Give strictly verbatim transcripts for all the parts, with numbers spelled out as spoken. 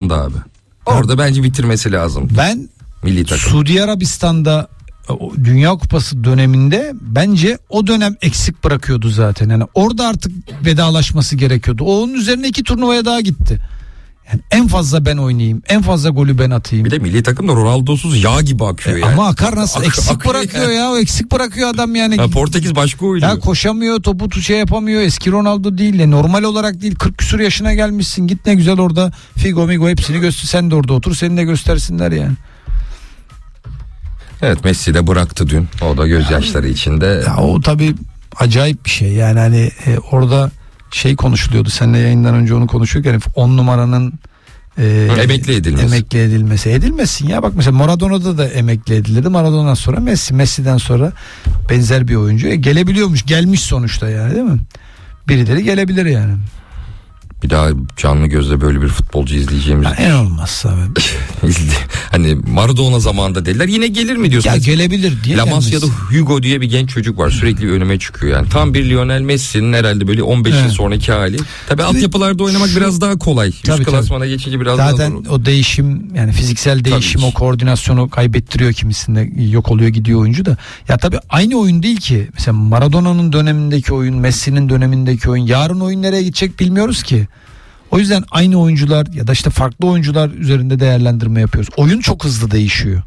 Arabistan'da abi. Orada bence bitirmesi lazım. Ben milli takım. Suudi Arabistan'da Dünya Kupası döneminde bence o dönem eksik bırakıyordu zaten. Yani orada artık vedalaşması gerekiyordu. O onun üzerine iki turnuvaya daha gitti. Yani en fazla ben oynayayım, en fazla golü ben atayım. Bir de milli takımda Ronaldo'suz yağ gibi akıyor e, yani. Ama akar nasıl? Ak- eksik akıyor bırakıyor yani. ya. O eksik bırakıyor adam yani. Ha, Portekiz başka oynuyor. Ya koşamıyor, topu şey yapamıyor. Eski Ronaldo değil de normal olarak değil. kırk küsur yaşına gelmişsin. Git ne güzel orada Figo Migo hepsini göster. Sen de orada otur. Seni de göstersinler yani. Evet, Messi de bıraktı dün. O da gözyaşları içinde. Ya o tabii acayip bir şey. Yani hani e, orada şey konuşuluyordu. Seninle yayından önce onu konuşuyorduk. on numaranın e, emekli edilmesi. Emekli edilmesi. Edilmesin ya. Bak mesela Maradona'da da emekli edildi. Maradona'dan sonra Messi. Messi'den sonra benzer bir oyuncu. E, gelebiliyormuş. Gelmiş sonuçta yani, değil mi? Birileri gelebilir yani. Bir daha canlı gözle böyle bir futbolcu izleyeceğimiz. Ya en olmazsa hani Maradona zamanında dediler, yine gelir mi diyorsun? Ya gelebilir diye. La Masia'da Hugo diye bir genç çocuk var, sürekli önüme çıkıyor yani. Tam bir Lionel Messi'nin herhalde böyle on beş evet. yıl sonraki hali. Tabii altyapılarda oynamak şu, biraz daha kolay. Tabii, üst klasmana geçince biraz zaten daha zaten o değişim, yani fiziksel değişim, o koordinasyonu kaybettiriyor kimisinde, yok oluyor gidiyor oyuncu da. Ya tabii aynı oyun değil ki. Mesela Maradona'nın dönemindeki oyun, Messi'nin dönemindeki oyun, yarın oyun nereye gidecek bilmiyoruz ki. O yüzden aynı oyuncular ya da işte farklı oyuncular üzerinde değerlendirme yapıyoruz. Oyun çok hızlı değişiyor.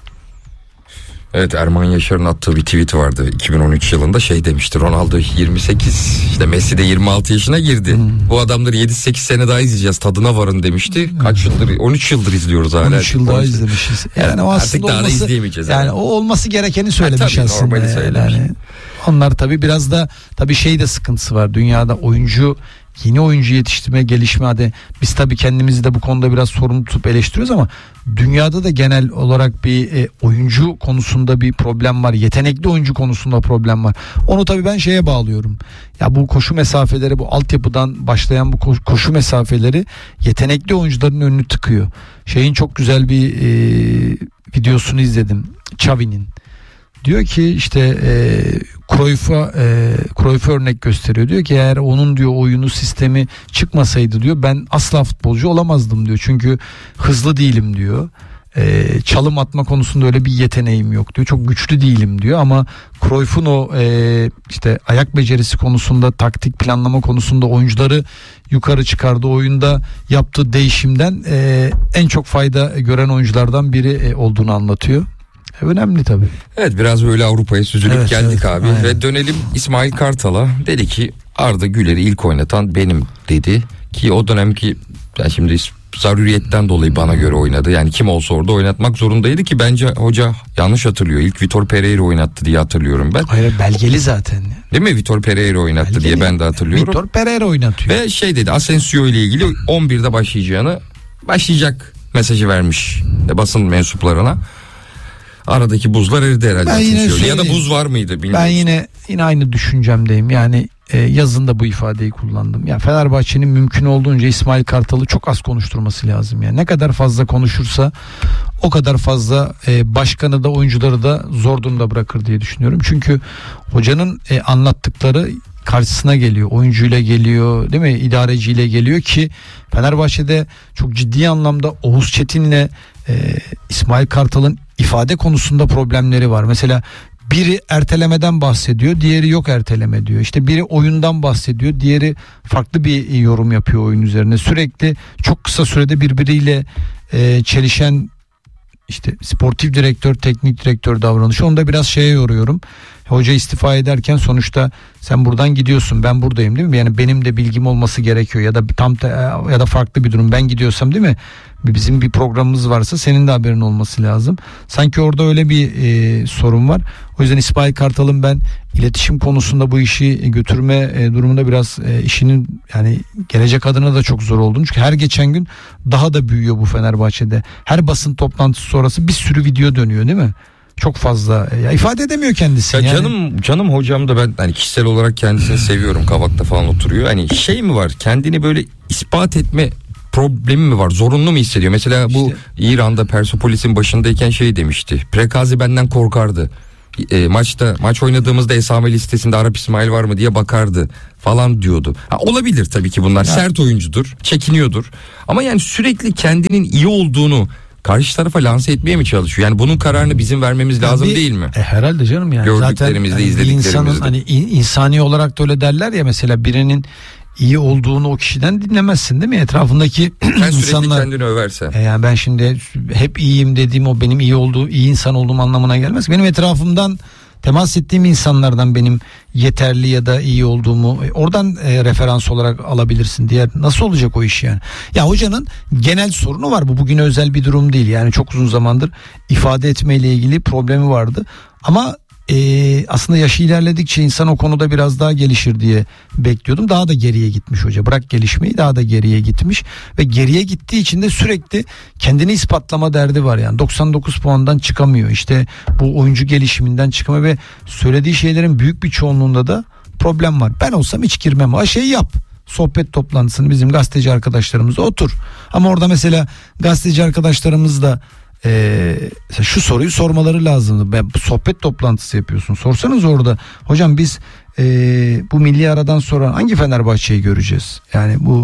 Evet, Erman Yaşar'ın attığı bir tweet vardı iki bin on üç yılında, şey demişti: Ronaldo yirmi sekiz, işte Messi de yirmi altı yaşına girdi. Hmm. Bu adamları yedi sekiz sene daha izleyeceğiz, tadına varın demişti. Hmm. Kaç yıldır? on üç yıldır izliyoruz hala. on üç yıl daha izlemişiz. Yani o artık daha olması, da izleyemeyeceğiz. Yani, yani o olması gerekeni söylemiş tabii, aslında. Normali söylemiş. Yani onlar tabii biraz da tabii şey de sıkıntısı var. Dünyada oyuncu, yeni oyuncu yetiştirme, gelişme, hadi biz tabii kendimizi de bu konuda biraz sorumlu tutup eleştiriyoruz ama dünyada da genel olarak bir e, oyuncu konusunda bir problem var. Yetenekli oyuncu konusunda problem var. Onu tabii ben şeye bağlıyorum. Ya bu koşu mesafeleri, bu altyapıdan başlayan bu koşu mesafeleri yetenekli oyuncuların önünü tıkıyor. Şeyin çok güzel bir e, videosunu izledim. Xavi'nin. Diyor ki işte e, Cruyff'a e, Cruyff'a örnek gösteriyor. Diyor ki eğer onun diyor oyunu, sistemi çıkmasaydı diyor ben asla futbolcu olamazdım diyor. Çünkü hızlı değilim diyor. E, çalım atma konusunda öyle bir yeteneğim yok diyor. Çok güçlü değilim diyor ama Cruyff'un o e, işte ayak becerisi konusunda, taktik planlama konusunda oyuncuları yukarı çıkardı. Oyunda yaptığı değişimden e, en çok fayda gören oyunculardan biri e, olduğunu anlatıyor. Önemli tabii. Evet, biraz böyle Avrupa'ya süzülüp evet, geldik evet, abi. Aynen. Ve dönelim İsmail Kartal'a. Dedi ki Arda Güler'i ilk oynatan benim dedi. Ki o dönemki, yani şimdi zaruriyetten dolayı bana göre oynadı. Yani kim olsa orada oynatmak zorundaydı ki bence hoca yanlış hatırlıyor. İlk Vitor Pereira oynattı diye hatırlıyorum ben. Hayır, belgeli zaten. Değil mi? Vitor Pereira oynattı belgeli diye ben de hatırlıyorum. Vitor Pereira oynatıyor. Ve şey dedi, Asensio ile ilgili on birde başlayacağını, başlayacak mesajı vermiş basın mensuplarına. Aradaki buzlar eridi herhalde. Şey, ya da buz var mıydı bilmiyorum. Ben yine yine aynı düşüncemdeyim. Yani e, yazında bu ifadeyi kullandım. Ya Fenerbahçe'nin mümkün olduğunca İsmail Kartal'ı çok az konuşturması lazım. Yani ne kadar fazla konuşursa o kadar fazla e, başkanı da oyuncuları da zor durumda bırakır diye düşünüyorum. Çünkü hocanın e, anlattıkları karşısına geliyor. Oyuncuyla geliyor, değil mi? İdareciyle geliyor ki Fenerbahçe'de çok ciddi anlamda Oğuz Çetin'le e, İsmail Kartal'ın ifade konusunda problemleri var. Mesela biri ertelemeden bahsediyor, diğeri yok erteleme diyor. İşte biri oyundan bahsediyor, diğeri farklı bir yorum yapıyor oyun üzerine. Sürekli çok kısa sürede birbiriyle e, çelişen işte sportif direktör, teknik direktör davranışı. Onu da biraz şeye yoruyorum. Hoca istifa ederken sonuçta sen buradan gidiyorsun, ben buradayım, değil mi? Yani benim de bilgim olması gerekiyor ya da tam ya da farklı bir durum, ben gidiyorsam, değil mi? Bizim bir programımız varsa senin de haberin olması lazım. Sanki orada öyle bir e, sorun var. O yüzden İsmail Kartal'ın ben iletişim konusunda bu işi götürme e, durumunda biraz e, işinin yani gelecek adına da çok zor olduğunu. Çünkü her geçen gün daha da büyüyor bu Fenerbahçe'de. Her basın toplantısı sonrası bir sürü video dönüyor, değil mi? Çok fazla ya, ifade edemiyor kendisini. Ya yani. Canım canım hocam da ben hani kişisel olarak kendisini seviyorum. Kavak'ta falan oturuyor. Hani şey mi var? Kendini böyle ispat etme problemi mi var? Zorunlu mu hissediyor? Mesela bu işte, İran'da Persepolis'in başındayken şey demişti. Prekazi benden korkardı. e, maçta maç oynadığımızda esame listesinde Arap İsmail var mı diye bakardı falan diyordu. Ha, olabilir tabii ki bunlar, ya. Sert oyuncudur, çekiniyordur. Ama yani sürekli kendinin iyi olduğunu karşı tarafa lanse etmeye mi çalışıyor? Yani bunun kararını bizim vermemiz lazım bir, değil mi? E, herhalde canım yani. Gördüklerimizde, zaten, izlediklerimizde. İnsanın hani insani olarak da öyle derler ya, mesela birinin iyi olduğunu o kişiden dinlemezsin değil mi? Etrafındaki Sen insanlar sürekli kendini översen. E yani ben şimdi hep iyiyim dediğim o benim iyi olduğu, iyi insan olduğum anlamına gelmez. Benim etrafımdan temas ettiğim insanlardan benim yeterli ya da iyi olduğumu oradan e, referans olarak alabilirsin. Diğer nasıl olacak o iş yani? Ya hocanın genel sorunu var. Bu bugüne özel bir durum değil. Yani çok uzun zamandır ifade etmeyle ilgili problemi vardı. Ama e, aslında yaşı ilerledikçe insan o konuda biraz daha gelişir diye bekliyordum. Daha da geriye gitmiş hoca. Bırak gelişmeyi, daha da geriye gitmiş ve geriye gittiği için de sürekli kendini ispatlama derdi var yani. doksan dokuz puandan çıkamıyor. İşte bu oyuncu gelişiminden çıkamıyor ve söylediği şeylerin büyük bir çoğunluğunda da problem var. Ben olsam hiç girmem. Ha şey yap. Sohbet toplantısını bizim gazeteci arkadaşlarımızla otur. Ama orada mesela gazeteci arkadaşlarımız da Ee, şu soruyu sormaları lazımdı. Ben sohbet toplantısı yapıyorsun. Sorsanız orada hocam biz e, bu milli aradan sonra hangi Fenerbahçe'yi göreceğiz? Yani bu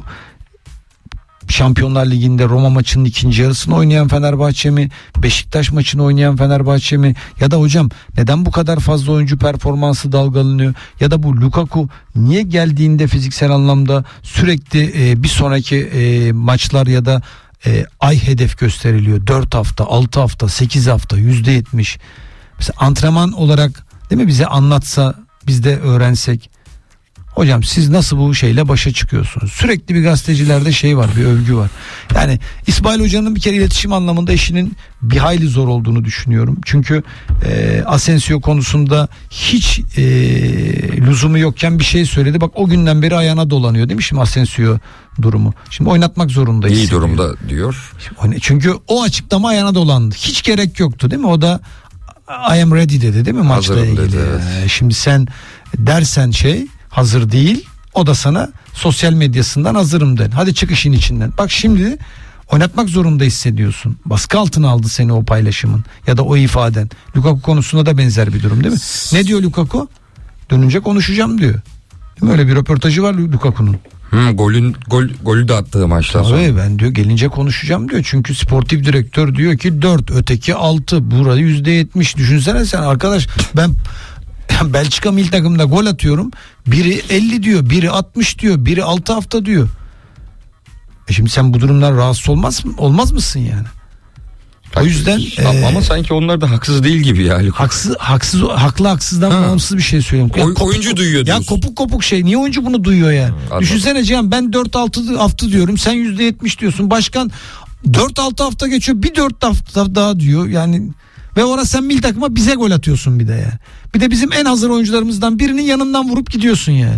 Şampiyonlar Ligi'nde Roma maçının ikinci yarısını oynayan Fenerbahçe mi? Beşiktaş maçını oynayan Fenerbahçe mi? Ya da hocam neden bu kadar fazla oyuncu performansı dalgalanıyor? Ya da bu Lukaku niye geldiğinde fiziksel anlamda sürekli e, bir sonraki e, maçlar ya da E, ay hedef gösteriliyor. dört hafta, altı hafta, sekiz hafta, yüzde yetmiş. Mesela antrenman olarak değil mi, bize anlatsa, biz de öğrensek. Hocam siz nasıl bu şeyle başa çıkıyorsunuz? Sürekli bir gazetecilerde şey var, bir övgü var. Yani İsmail Hoca'nın bir kere iletişim anlamında işinin bir hayli zor olduğunu düşünüyorum. Çünkü e, Asensio konusunda hiç e, lüzumu yokken bir şey söyledi. Bak o günden beri ayağına dolanıyor değil mi şimdi Asensio durumu? Şimdi oynatmak zorunda İyi hissediyor. durumda diyor. Çünkü o açıklama ayağına dolandı. Hiç gerek yoktu değil mi? O da I am ready dedi değil mi maçla Hazırım ilgili? dedi, evet. Şimdi sen dersen şey hazır değil, o da sana sosyal medyasından hazırım der. Hadi çık işin içinden. Bak şimdi oynatmak zorunda hissediyorsun. Baskı altına aldı seni o paylaşımın ya da o ifaden. Lukaku konusunda da benzer bir durum değil mi? Ne diyor Lukaku? Dönünce konuşacağım diyor. Değil mi? Öyle bir röportajı var Lukaku'nun. Hmm, golün gol golü de attığı maçtan sonra. Tabii ben diyor gelince konuşacağım diyor. Çünkü sportif direktör diyor ki dört, öteki altı, burada yüzde yetmiş. Düşünsene sen arkadaş, ben Belçika milli takımda gol atıyorum. Biri elli diyor, biri altmış diyor, biri altı hafta diyor. E şimdi sen bu durumdan rahatsız olmaz mı? Olmaz mısın yani? O yüzden ama, e, ama sanki onlar da haksız değil gibi yani. haksız haksız haklı haksızdan Ha. bağımsız bir şey söylüyorum. Ya Oy- kopuk- oyuncu duyuyor Ya diyorsun. kopuk kopuk şey. Niye oyuncu bunu duyuyor yani? Anladım. Düşünsene Cihan, ben dört altı hafta diyorum. Sen yüzde yetmiş diyorsun. Başkan dört altı hafta geçiyor. Bir dört hafta daha diyor. Yani ve orada sen milli takıma bize gol atıyorsun bir de yani. Bir de bizim en hazır oyuncularımızdan birinin yanından vurup gidiyorsun yani.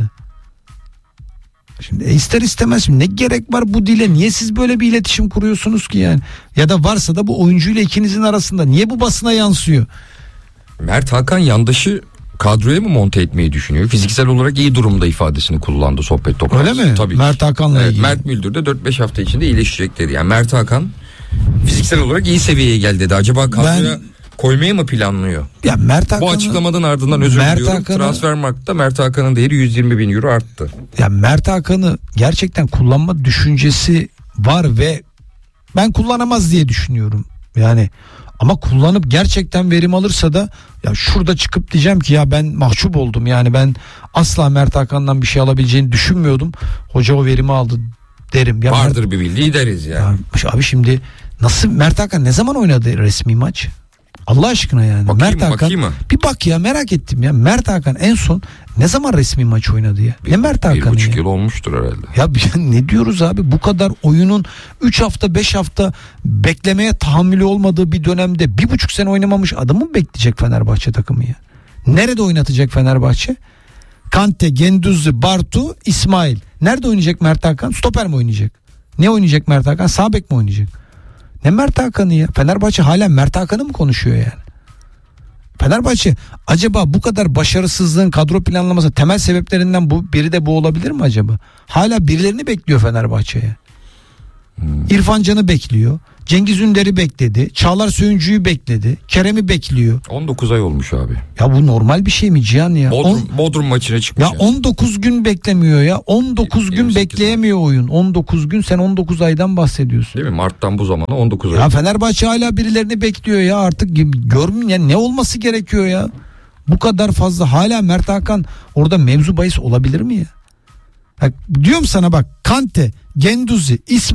Şimdi e ister istemez şimdi ne gerek var bu dile? Niye siz böyle bir iletişim kuruyorsunuz ki yani? Ya da varsa da bu oyuncuyla ikinizin arasında niye bu basına yansıyor? Mert Hakan yandaşı kadroya mı monte etmeyi düşünüyor? Fiziksel olarak iyi durumda ifadesini kullandı sohbet toplantısında. Öyle mi? Tabii. Mert Hakan'la Evet, ilgili. Mert Müldür de dört beş hafta içinde iyileşecek dedi. Yani Mert Hakan fiziksel olarak iyi seviyeye geldi dedi. Acaba kadroya Ben... koymayı mı planlıyor? Ya Mert Hakan'ı, Bu açıklamadan ardından özür Mert diliyorum. Hakan'ı- Transfermarkt'ta Mert Hakan'ın değeri yüz yirmi bin euro arttı. ya Mert Hakan'ı gerçekten kullanma düşüncesi var ve ben kullanamaz diye düşünüyorum. Yani ama kullanıp gerçekten verim alırsa da ya şurada çıkıp diyeceğim ki ya ben mahcup oldum. Yani ben asla Mert Hakan'dan bir şey alabileceğini düşünmüyordum. Hoca o verimi aldı derim. Ya Vardır Mert, bir bildiği deriz yani. ya abi şimdi nasıl Mert Hakan ne zaman oynadı resmi maç? Allah aşkına yani. Bakayım, Mert Hakan bakayım mı? bir bak ya, merak ettim ya. Mert Hakan en son ne zaman resmi maç oynadı ya? Ne Mert Bir Hakan'ı buçuk ya? yıl olmuştur herhalde. Ya ne diyoruz abi, bu kadar oyunun üç hafta beş hafta beklemeye tahammülü olmadığı bir dönemde bir buçuk sene oynamamış adamı mı bekleyecek Fenerbahçe takımı ya? Nerede oynatacak Fenerbahçe? Kante, Genduzzi, Bartu, İsmail. Nerede oynayacak Mert Hakan? Stoper mi oynayacak? Ne oynayacak Mert Hakan? Sağ bek mi oynayacak? Ne Mert Hakan'ı ya? Fenerbahçe hala Mert Hakan'ı mı konuşuyor yani? Fenerbahçe acaba bu kadar başarısızlığın kadro planlaması temel sebeplerinden bu biri de bu olabilir mi acaba? Hala birilerini bekliyor Fenerbahçe'ye. Hmm. İrfan Can'ı bekliyor. Cengiz Ünder'i bekledi. Çağlar Söyüncü'yü bekledi. Kerem'i bekliyor. on dokuz ay olmuş abi. Ya bu normal bir şey mi Cihan ya? Bodrum, On, Bodrum maçına çıkmış. ya yani. on dokuz gün beklemiyor ya. on dokuz gün bekleyemiyor oyun. on dokuz gün, sen on dokuz aydan bahsediyorsun. Değil mi? Mart'tan bu zamana on dokuz ay. Ya Fenerbahçe hala birilerini bekliyor ya. Artık görmün ya, ne olması gerekiyor ya? Bu kadar fazla hala Mert Hakan orada mevzu bahis olabilir mi ya? Bak, diyorum sana bak, Kante, Genduzi, İsmail